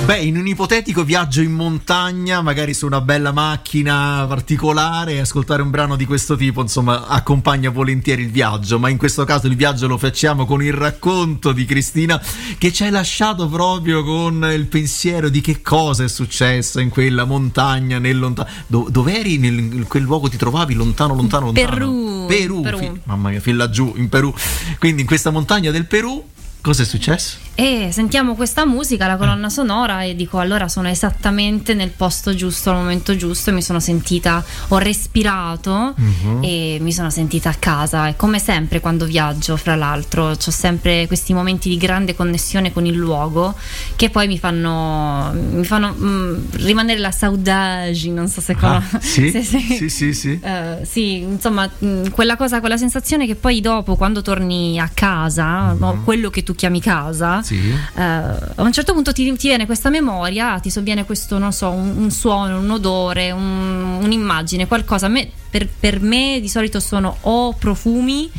Beh, in un ipotetico viaggio in montagna, magari su una bella macchina particolare, ascoltare un brano di questo tipo, insomma, accompagna volentieri il viaggio, ma in questo caso il viaggio lo facciamo con il racconto di Cristina, che ci hai lasciato proprio con il pensiero di che cosa è successo in quella montagna, nel lontano. Dove eri? In quel luogo ti trovavi lontano? Perù. Mamma mia, fin laggiù in Perù. Quindi in questa montagna del Perù cosa è successo? E sentiamo questa musica, la colonna sonora, e dico allora sono esattamente nel posto giusto, al momento giusto, e mi sono sentita, ho respirato e mi sono sentita a casa. E come sempre quando viaggio, fra l'altro, ho sempre questi momenti di grande connessione con il luogo che poi mi fanno rimanere la saudade, non so se sì? Sì, insomma, quella sensazione che poi dopo, quando torni a casa, no, quello che tu chiami casa, a un certo punto ti viene questa memoria, ti sovviene questo, non so, un suono, un odore, un'immagine, qualcosa. Per me di solito sono o profumi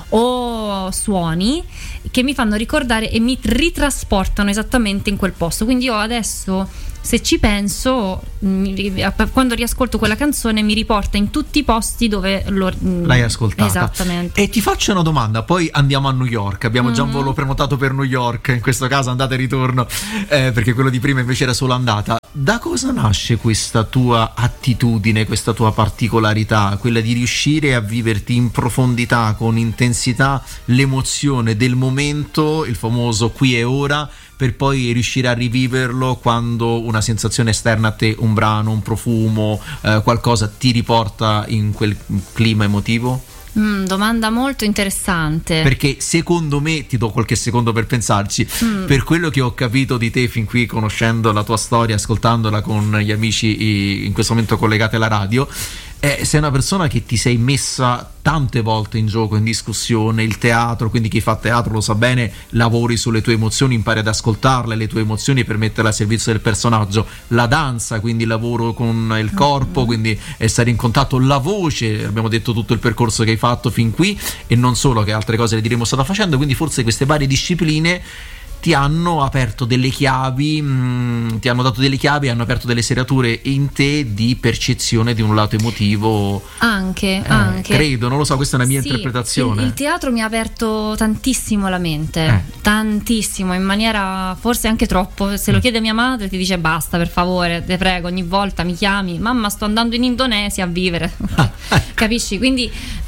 o suoni che mi fanno ricordare e mi ritrasportano esattamente in quel posto. Quindi io adesso, se ci penso, quando riascolto quella canzone mi riporta in tutti i posti dove l'hai ascoltata. Esattamente. E ti faccio una domanda, poi andiamo a New York, abbiamo già un volo prenotato per New York, in questo caso andata e ritorno, perché quello di prima invece era solo andata. Da cosa nasce questa tua attitudine, questa tua particolarità, quella di riuscire a viverti in profondità, con intensità, l'emozione del momento, il famoso qui e ora, per poi riuscire a riviverlo quando una sensazione esterna a te, un brano, un profumo, qualcosa ti riporta in quel clima emotivo? Domanda molto interessante, perché secondo me, ti do qualche secondo per pensarci, per quello che ho capito di te fin qui, conoscendo la tua storia, ascoltandola con gli amici in questo momento collegati alla radio, sei una persona che ti sei messa tante volte in gioco, in discussione. Il teatro, quindi chi fa teatro lo sa bene, lavori sulle tue emozioni, impari ad ascoltarle, le tue emozioni, per metterle a servizio del personaggio. La danza, quindi lavoro con il corpo, quindi essere in contatto, la voce, abbiamo detto tutto il percorso che hai fatto fin qui, e non solo, che altre cose le diremo stata facendo. Quindi forse queste varie discipline ti hanno aperto delle chiavi, ti hanno dato delle chiavi, hanno aperto delle serrature in te di percezione di un lato emotivo. Anche. Credo, non lo so, questa è una mia interpretazione. Il teatro mi ha aperto tantissimo la mente, tantissimo, in maniera forse anche troppo. Se lo chiede mia madre ti dice basta, per favore, te prego, ogni volta mi chiami, mamma sto andando in Indonesia a vivere. Capisci? Quindi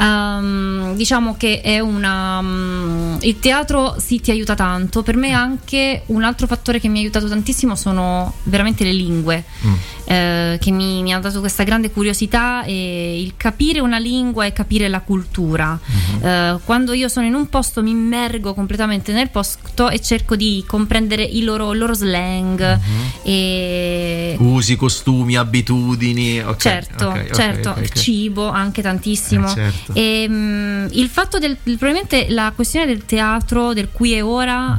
diciamo che è il teatro sì, ti aiuta tanto. Per me anche un altro fattore che mi ha aiutato tantissimo sono veramente le lingue, che mi hanno dato questa grande curiosità, e il capire una lingua e capire la cultura. Quando io sono in un posto mi immergo completamente nel posto e cerco di comprendere il loro slang, e usi, costumi, abitudini. Certo, il cibo anche tantissimo. Certo. E il fatto probabilmente la questione del teatro, del qui e ora,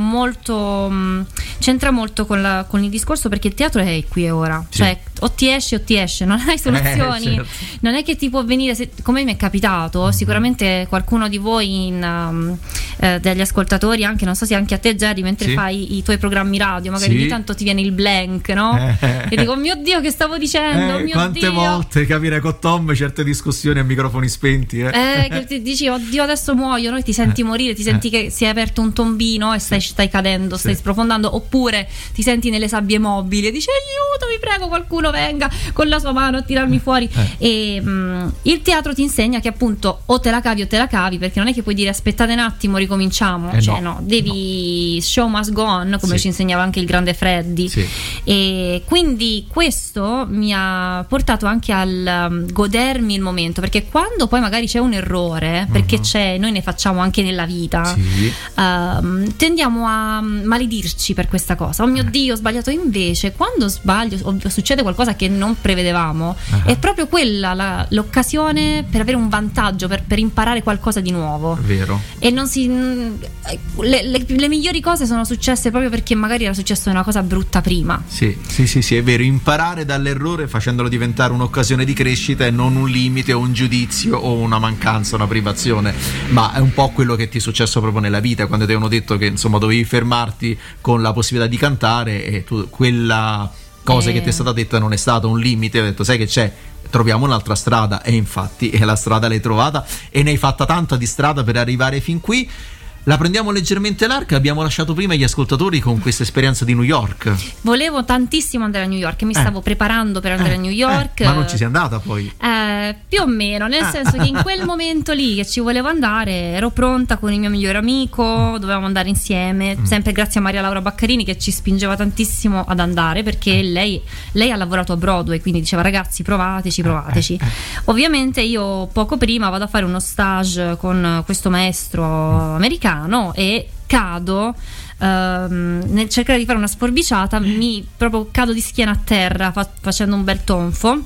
c'entra molto con il discorso, perché il teatro è il qui e ora, cioè o ti esce, non hai soluzioni, certo. Non è che ti può venire, come mi è capitato, sicuramente qualcuno di voi degli ascoltatori, anche non so se anche a te, Jerry, mentre fai i tuoi programmi radio, magari ogni tanto ti viene il blank, no? E dico, mio Dio, che stavo dicendo, quante volte capire con Tom certe discussioni a microfoni spenti, che ti dici, oddio, adesso muoio, no? E ti senti morire, ti senti che si è aperto un tombino e stai cadendo, stai sprofondando, oppure ti senti nelle sabbie mobili e dici, aiuto, vi prego, qualcuno venga con la sua mano a tirarmi fuori. E il teatro ti insegna che appunto o te la cavi, perché non è che puoi dire aspettate un attimo, ricominciamo, devi show must go on, come ci insegnava anche il grande Freddy. E quindi questo mi ha portato anche al godermi il momento, perché quando poi magari c'è un errore, perché noi ne facciamo anche nella vita, tendiamo a maledirci per questa cosa. Oh mio Dio, ho sbagliato. Invece quando sbaglio o succede qualcosa qualcosa che non prevedevamo, è proprio quella l'occasione per avere un vantaggio, per imparare qualcosa di nuovo. Vero. E non si le migliori cose sono successe proprio perché magari era successa una cosa brutta prima. Sì, è vero, imparare dall'errore facendolo diventare un'occasione di crescita e non un limite o un giudizio o una mancanza, una privazione. Ma è un po' quello che ti è successo proprio nella vita, quando ti avevano detto che insomma dovevi fermarti con la possibilità di cantare, e tu, quella cosa che ti è stata detta non è stato un limite, ho detto sai che c'è, troviamo un'altra strada, e infatti la strada l'hai trovata e ne hai fatta tanta di strada per arrivare fin qui. La prendiamo leggermente larga, abbiamo lasciato prima gli ascoltatori con questa esperienza di New York. Volevo tantissimo andare a New York, mi stavo preparando per andare a New York. Ma non ci sei andata poi? Più o meno, nel senso che in quel momento lì che ci volevo andare ero pronta con il mio migliore amico, dovevamo andare insieme, sempre grazie a Maria Laura Baccarini che ci spingeva tantissimo ad andare, perché lei ha lavorato a Broadway, quindi diceva ragazzi provateci. Ovviamente io poco prima vado a fare uno stage con questo maestro americano e cado nel cercare di fare una sforbiciata, proprio cado di schiena a terra facendo un bel tonfo.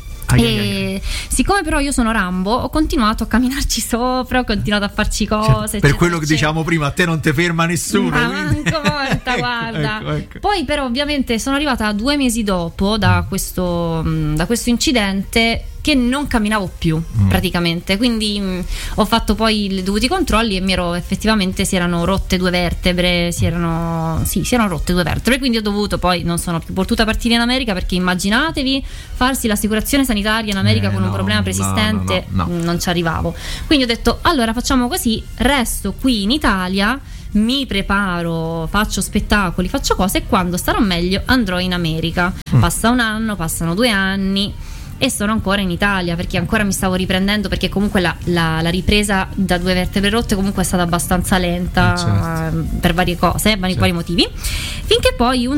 E siccome però io sono Rambo, ho continuato a camminarci sopra, ho continuato a farci cose, per quello che diciamo prima, a te non ti ferma nessuno, manco morta, guarda. Ecco. Poi però ovviamente sono arrivata 2 mesi dopo da questo incidente che non camminavo più praticamente, quindi ho fatto poi i dovuti controlli e effettivamente si erano rotte 2 vertebre, si erano rotte 2 vertebre, quindi ho dovuto, poi non sono più potuta partire in America, perché immaginatevi farsi l'assicurazione sanitaria in America con un problema persistente, non ci arrivavo, quindi ho detto allora facciamo così, resto qui in Italia, mi preparo, faccio spettacoli, faccio cose, e quando starò meglio andrò in America. Passa un anno, passano 2 anni e sono ancora in Italia, perché ancora mi stavo riprendendo, perché comunque la ripresa da 2 vertebre rotte comunque è stata abbastanza lenta, per varie cose, vari motivi, finché poi